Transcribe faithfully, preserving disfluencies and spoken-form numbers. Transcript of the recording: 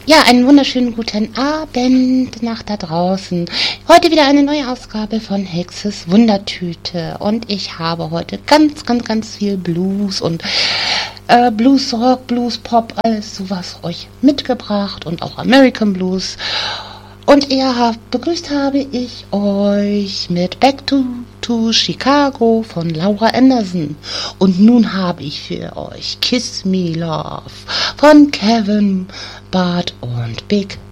Ja, einen wunderschönen guten Abend nach da draußen. Heute wieder eine neue Ausgabe von Hexes Wundertüte. Und ich habe heute ganz, ganz, ganz viel Blues und äh, Blues Rock, Blues Pop, alles sowas euch mitgebracht und auch American Blues. Und eher begrüßt habe ich euch mit Back to, to Chicago von Laura Anderson. Und nun habe ich für euch Kiss Me Love von Kevin, Bart und Big